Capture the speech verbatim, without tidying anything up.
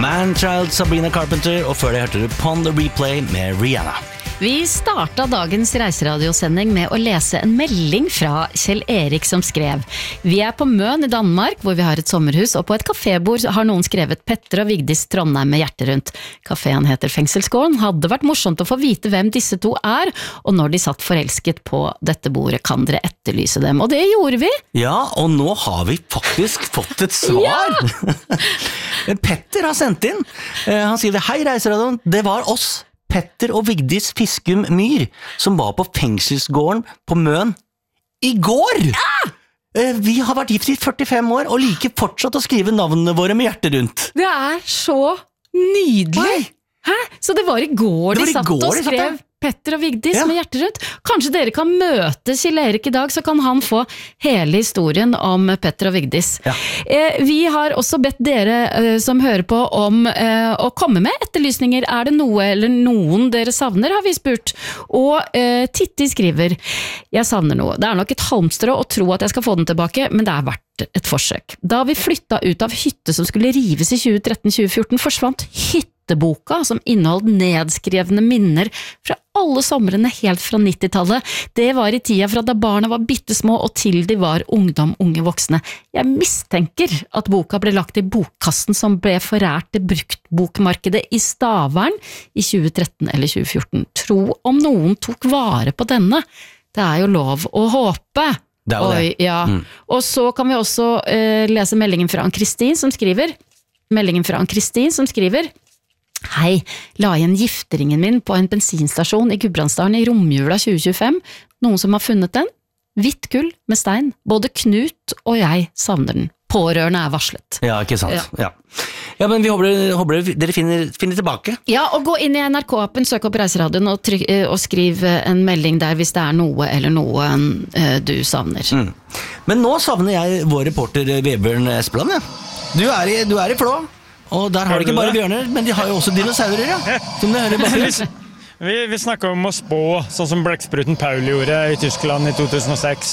Man-Child, Sabrina Carpenter, og før det hørte du Pon the Replay med Rihanna. Vi startet dagens reiseradiosending med å lese en melding fra Kjell Erik som skrev: Vi er på Møn i Danmark, hvor vi har et sommerhus, og på et kafébord har noen skrevet Petter og Vigdis Trondheim med hjertet rundt. Kaféen heter Fengselsgården. Hadde vært morsomt å få vite hvem disse to er, og når de satt forelsket på dette bordet, kan dere etterlyse dem. Og det gjorde vi. Ja, og nå har vi faktisk fått et svar. Ja! Petter har sendt inn. Han skriver: Hei reiseradioen, det var oss. Petter og Vigdis Fiskum Myr, som var på fengselsgården på Møn i går! Ja! Vi har vært gift i førtifem år, og liker fortsatt å skrive navnene våre med hjertet rundt. Det er så nydelig! Oi. Hæ? Så det var i går de satt og skrev Petter og Vigdis ja. Med hjertet rundt. Kanskje dere kan møte Kjell Erik i dag, så kan han få hele historien om Petter og Vigdis. Ja. Eh, vi har også bedt dere eh, som hører på om eh, å komme med etterlysninger. Er det noe eller noen dere savner, har vi spurt. Og eh, Titti skriver: Jeg savner noe. Det er nok et halmstrå å tro at jeg skal få den tilbake, men det er verdt et forsøk. Da vi flyttet ut av hytte som skulle rives i tjue tretten tjue fjorten, forsvant hytteboka som inneholdt nedskrevne minner fra alle somrene helt fra nittitallet. Det var i tida fra da barna var bittesmå og til de var ungdom, unge voksne. Jeg mistenker at boka ble lagt i bokkassen som ble forært til bruktbokmarkedet i Stavern i tjue tretten eller tjue fjorten. Tro om noen tok vare på denne. Det er jo lov å håpe. Det er jo Oi, det. Ja. Mm. Og så kan vi også uh, lese meldingen fra Ann-Kristin som skriver Meldingen fra Ann-Kristin som skriver: Hei, la igjen gifteringen min på en bensinstasjon i Gudbrandsdalen i romjula tjue tjuefem. Noen som har funnet den? Hvitt gull med stein. Både Knut og jeg savner den. Pårørende er varslet. Ja, ikke sant. Ja, ja. ja men vi håper, håper dere finner, finner tilbake. Ja, og gå inn i N R K-appen, søk opp Reiseradioen og, tryk, og skriv en melding der hvis det er noe eller noen uh, du savner. Mm. Men nå savner jeg vår reporter Vebjørn Espeland, ja. Du er i, du er i Flå. Og der har de ikke bare bjørner, men de har jo også dinosaurer, ja. Som det hører bare. Vi, vi snakker om å spå, sånn som blekkspruten Paul gjorde i Tyskland i to tusen og seks.